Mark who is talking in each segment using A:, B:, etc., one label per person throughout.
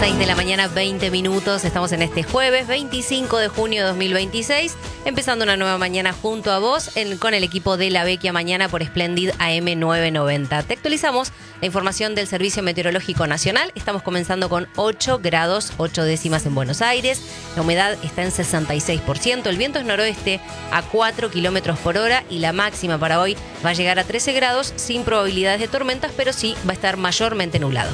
A: 6 de la mañana, 20 minutos. Estamos en este jueves 25 de junio de 2026, empezando una nueva mañana junto a vos con el equipo de La Vecchia Mañana por Splendid AM 990. Te actualizamos la información del Servicio Meteorológico Nacional. Estamos comenzando con 8 grados 8 décimas en Buenos Aires. La humedad está en 66%. El viento es noroeste a 4 kilómetros por hora y la máxima para hoy va a llegar a 13 grados sin probabilidades de tormentas, pero sí va a estar mayormente nublado.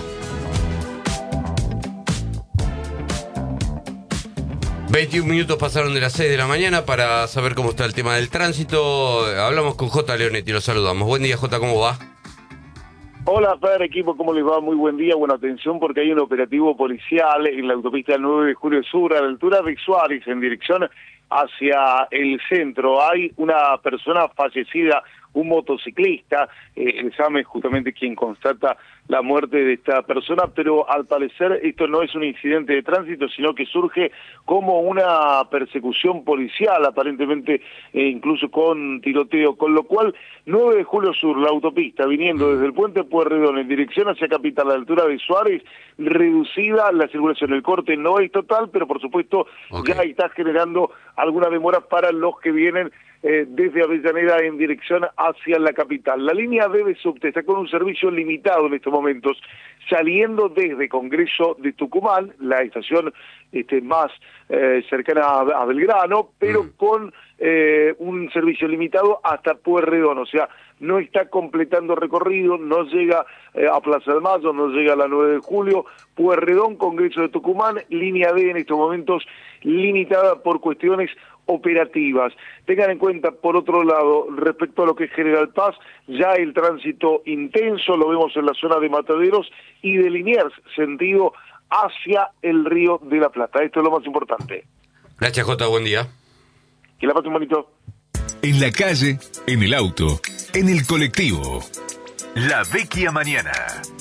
B: 21 minutos pasaron de las 6 de la mañana para saber cómo está el tema del tránsito. Hablamos con J. Leonetti, lo saludamos. Buen día, J, ¿cómo va?
C: Hola, Fer, equipo, ¿cómo les va? Muy buen día, buena atención porque hay un operativo policial en la autopista 9 de Julio Sur, a la altura de Suárez, en dirección hacia el centro. Hay una persona fallecida, un motociclista, el examen justamente quien constata la muerte de esta persona, pero al parecer esto no es un incidente de tránsito, sino que surge como una persecución policial, aparentemente incluso con tiroteo, con lo cual 9 de Julio Sur, la autopista, viniendo desde el puente Pueyrredón en dirección hacia Capital, a la altura de Suárez, reducida la circulación. El corte no es total, pero por supuesto ya está generando alguna demora para los que vienen desde Avellaneda en dirección hacia la capital. La línea B de subte está con un servicio limitado en estos momentos, saliendo desde Congreso de Tucumán, la estación más cercana a Belgrano, pero con un servicio limitado hasta Pueyrredón, o sea, no está completando recorrido, no llega a Plaza de Mayo, no llega a la 9 de julio, Pueyrredón, Congreso de Tucumán, línea D en estos momentos limitada por cuestiones operativas. Tengan en cuenta, por otro lado, respecto a lo que es General Paz, ya el tránsito intenso lo vemos en la zona de Mataderos y de Liniers, sentido hacia el Río de la Plata. Esto es lo más importante.
B: Gracias, Jota, buen día.
C: Que la pasen bonito.
D: En la calle, en el auto, en el colectivo. La Vecchia Mañana.